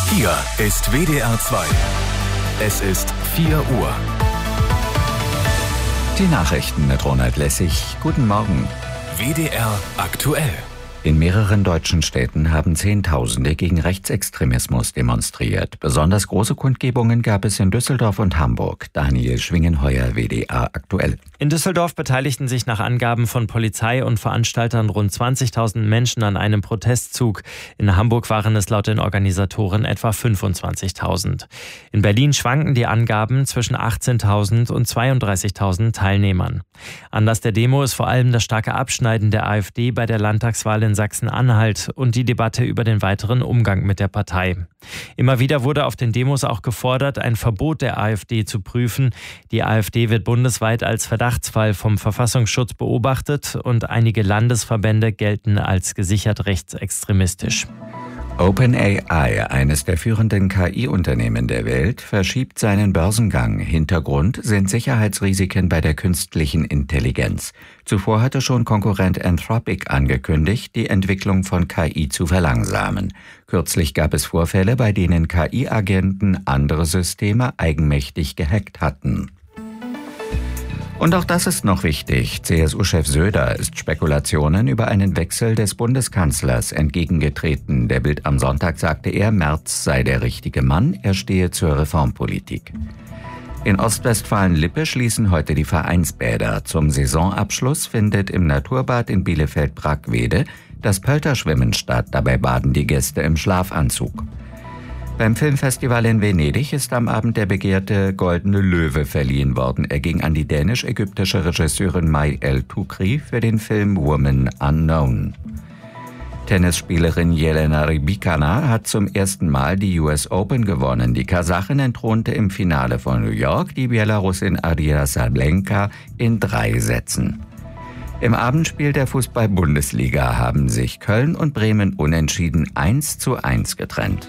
Hier ist WDR 2. Es ist 4 Uhr. Die Nachrichten mit Ronald Lessig. Guten Morgen. WDR aktuell. In mehreren deutschen Städten haben Zehntausende gegen Rechtsextremismus demonstriert. Besonders große Kundgebungen gab es in Düsseldorf und Hamburg. Daniel Schwingenheuer, WDR aktuell. In Düsseldorf beteiligten sich nach Angaben von Polizei und Veranstaltern rund 20.000 Menschen an einem Protestzug. In Hamburg waren es laut den Organisatoren etwa 25.000. In Berlin schwanken die Angaben zwischen 18.000 und 32.000 Teilnehmern. Anlass der Demo ist vor allem das starke Abschneiden der AfD bei der Landtagswahl in Sachsen-Anhalt und die Debatte über den weiteren Umgang mit der Partei. Immer wieder wurde auf den Demos auch gefordert, ein Verbot der AfD zu prüfen. Die AfD wird bundesweit als Verdachtsfall vom Verfassungsschutz beobachtet und einige Landesverbände gelten als gesichert rechtsextremistisch. OpenAI, eines der führenden KI-Unternehmen der Welt, verschiebt seinen Börsengang. Hintergrund sind Sicherheitsrisiken bei der künstlichen Intelligenz. Zuvor hatte schon Konkurrent Anthropic angekündigt, die Entwicklung von KI zu verlangsamen. Kürzlich gab es Vorfälle, bei denen KI-Agenten andere Systeme eigenmächtig gehackt hatten. Und auch das ist noch wichtig. CSU-Chef Söder ist Spekulationen über einen Wechsel des Bundeskanzlers entgegengetreten. Der Bild am Sonntag sagte er, Merz sei der richtige Mann, er stehe zur Reformpolitik. In Ostwestfalen-Lippe schließen heute die Vereinsbäder. Zum Saisonabschluss findet im Naturbad in Bielefeld-Brackwede das Pölterschwimmen statt. Dabei baden die Gäste im Schlafanzug. Beim Filmfestival in Venedig ist am Abend der begehrte Goldene Löwe verliehen worden. Er ging an die dänisch-ägyptische Regisseurin May El-Tukri für den Film Woman Unknown. Tennisspielerin Jelena Rybakina hat zum ersten Mal die US Open gewonnen. Die Kasachin entthronte im Finale von New York die Belarusin Aryna Sabalenka in 3 Sätzen. Im Abendspiel der Fußball-Bundesliga haben sich Köln und Bremen unentschieden 1:1 getrennt.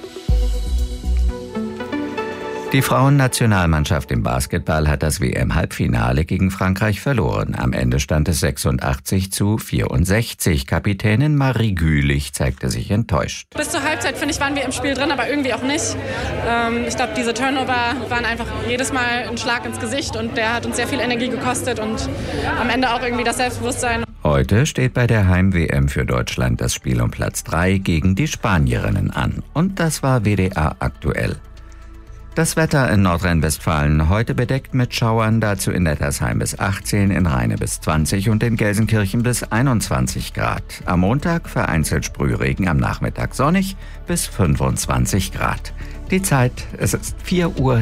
Die Frauennationalmannschaft im Basketball hat das WM-Halbfinale gegen Frankreich verloren. Am Ende stand es 86:64. Kapitänin Marie Gülich zeigte sich enttäuscht. Bis zur Halbzeit, finde ich, waren wir im Spiel drin, aber irgendwie auch nicht. Ich glaube, diese Turnover waren einfach jedes Mal ein Schlag ins Gesicht und der hat uns sehr viel Energie gekostet und am Ende auch irgendwie das Selbstbewusstsein. Heute steht bei der Heim-WM für Deutschland das Spiel um Platz 3 gegen die Spanierinnen an. Und das war WDR aktuell. Das Wetter in Nordrhein-Westfalen heute bedeckt mit Schauern, dazu in Nettersheim bis 18, in Rheine bis 20 und in Gelsenkirchen bis 21 Grad. Am Montag vereinzelt Sprühregen, am Nachmittag sonnig bis 25 Grad. Die Zeit, es ist 4:03 Uhr.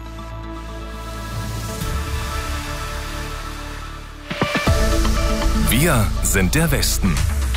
Wir sind der Westen.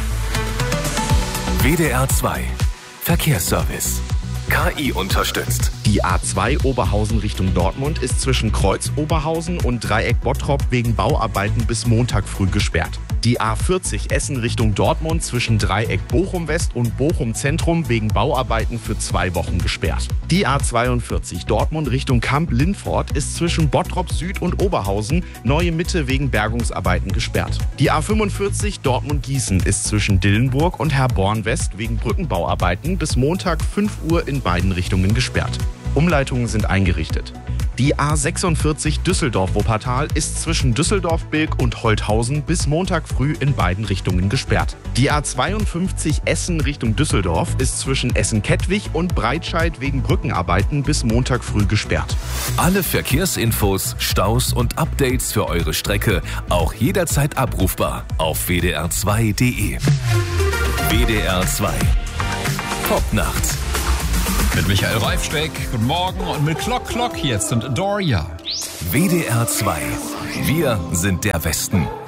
WDR 2 Verkehrsservice. KI unterstützt. Die A2 Oberhausen Richtung Dortmund ist zwischen Kreuz Oberhausen und Dreieck Bottrop wegen Bauarbeiten bis Montag früh gesperrt. Die A40 Essen Richtung Dortmund zwischen Dreieck Bochum West und Bochum Zentrum wegen Bauarbeiten für 2 Wochen gesperrt. Die A42 Dortmund Richtung Kamp-Lindfort ist zwischen Bottrop Süd und Oberhausen Neue Mitte wegen Bergungsarbeiten gesperrt. Die A45 Dortmund-Gießen ist zwischen Dillenburg und Herborn West wegen Brückenbauarbeiten bis Montag 5 Uhr in beiden Richtungen gesperrt. Umleitungen sind eingerichtet. Die A46 Düsseldorf-Wuppertal ist zwischen Düsseldorf-Bilk und Holthausen bis Montag früh in beiden Richtungen gesperrt. Die A52 Essen Richtung Düsseldorf ist zwischen Essen-Kettwig und Breitscheid wegen Brückenarbeiten bis Montag früh gesperrt. Alle Verkehrsinfos, Staus und Updates für eure Strecke auch jederzeit abrufbar auf wdr2.de. WDR 2 Popnacht. Mit Michael Reifsteck, guten Morgen, und mit Clock jetzt und Doria. WDR 2. Wir sind der Westen.